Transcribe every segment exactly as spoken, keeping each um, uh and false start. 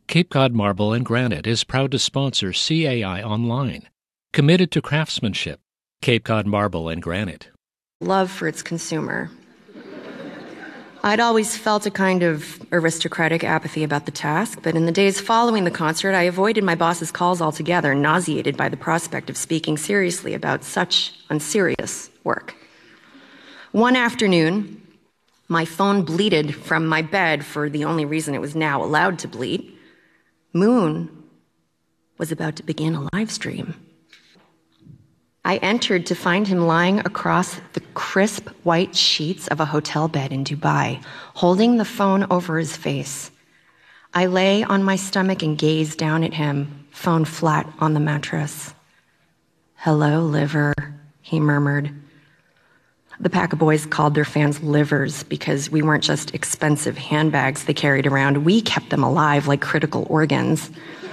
Cape Cod Marble and Granite is proud to sponsor C A I Online. Committed to craftsmanship. Cape Cod Marble and Granite. Love for its consumer. I'd always felt a kind of aristocratic apathy about the task, but in the days following the concert, I avoided my boss's calls altogether, nauseated by the prospect of speaking seriously about such unserious work. One afternoon, my phone bleated from my bed for the only reason it was now allowed to bleat. Moon was about to begin a live stream. I entered to find him lying across the crisp white sheets of a hotel bed in Dubai, holding the phone over his face. I lay on my stomach and gazed down at him, phone flat on the mattress. "Hello, liver," he murmured. The pack of boys called their fans livers because we weren't just expensive handbags they carried around. We kept them alive like critical organs.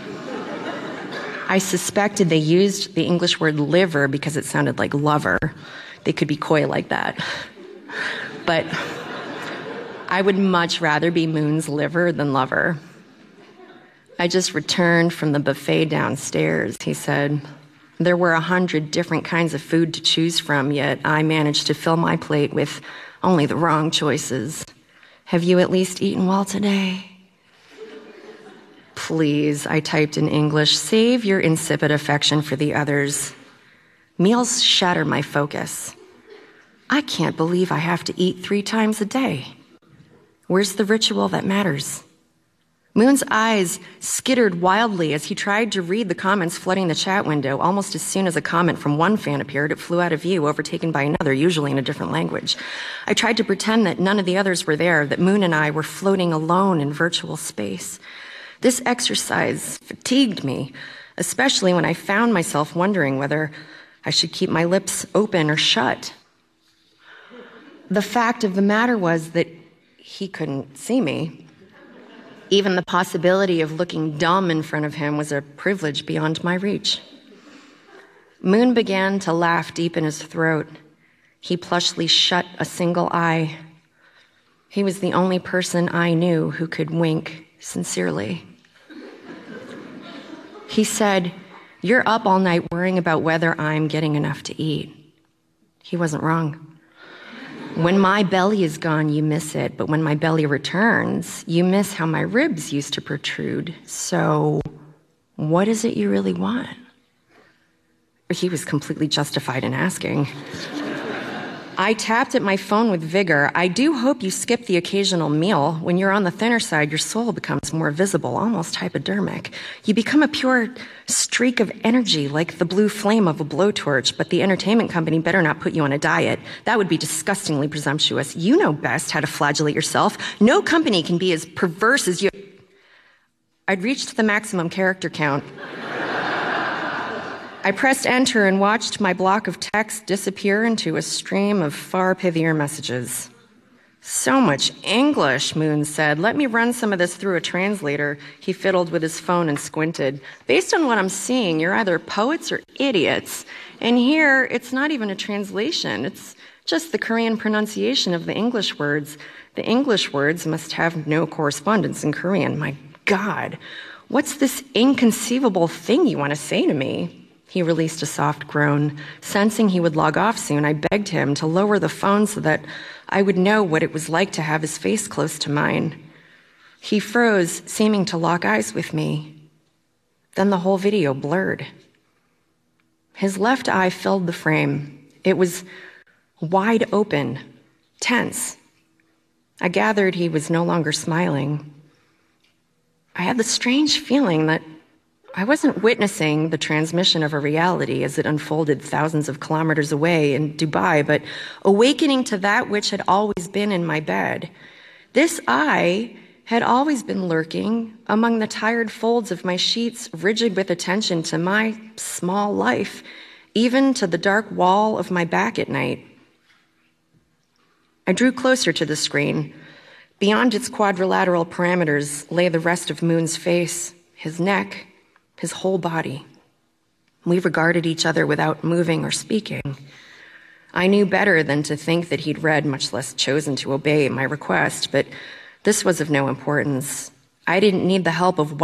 I suspected they used the English word liver because it sounded like lover. They could be coy like that. But I would much rather be Moon's liver than lover. "I just returned from the buffet downstairs," he said. "There were a hundred different kinds of food to choose from, yet I managed to fill my plate with only the wrong choices. Have you at least eaten well today?" "Please," I typed in English, "save your insipid affection for the others. Meals shatter my focus. I can't believe I have to eat three times a day. Where's the ritual that matters?" Moon's eyes skittered wildly as he tried to read the comments flooding the chat window. Almost as soon as a comment from one fan appeared, it flew out of view, overtaken by another, usually in a different language. I tried to pretend that none of the others were there, that Moon and I were floating alone in virtual space. This exercise fatigued me, especially when I found myself wondering whether I should keep my lips open or shut. The fact of the matter was that he couldn't see me. Even the possibility of looking dumb in front of him was a privilege beyond my reach. Moon began to laugh deep in his throat. He plushly shut a single eye. He was the only person I knew who could wink sincerely. He said, "You're up all night worrying about whether I'm getting enough to eat." He wasn't wrong. When my belly is gone, you miss it, but when my belly returns, you miss how my ribs used to protrude. So, what is it you really want? He was completely justified in asking. I tapped at my phone with vigor. "I do hope you skip the occasional meal. When you're on the thinner side, your soul becomes more visible, almost hypodermic. You become a pure streak of energy, like the blue flame of a blowtorch, but the entertainment company better not put you on a diet. That would be disgustingly presumptuous. You know best how to flagellate yourself. No company can be as perverse as you." I'd reached the maximum character count. I pressed enter and watched my block of text disappear into a stream of far pithier messages. "So much English," Moon said. "Let me run some of this through a translator." He fiddled with his phone and squinted. "Based on what I'm seeing, you're either poets or idiots. And here, it's not even a translation. It's just the Korean pronunciation of the English words. The English words must have no correspondence in Korean. My God, what's this inconceivable thing you want to say to me?" He released a soft groan. Sensing he would log off soon, I begged him to lower the phone so that I would know what it was like to have his face close to mine. He froze, seeming to lock eyes with me. Then the whole video blurred. His left eye filled the frame. It was wide open, tense. I gathered he was no longer smiling. I had the strange feeling that I wasn't witnessing the transmission of a reality as it unfolded thousands of kilometers away in Dubai, but awakening to that which had always been in my bed. This eye had always been lurking among the tired folds of my sheets, rigid with attention to my small life, even to the dark wall of my back at night. I drew closer to the screen. Beyond its quadrilateral parameters lay the rest of Moon's face, his neck, his whole body. We regarded each other without moving or speaking. I knew better than to think that he'd read, much less chosen to obey, my request, but this was of no importance. I didn't need the help of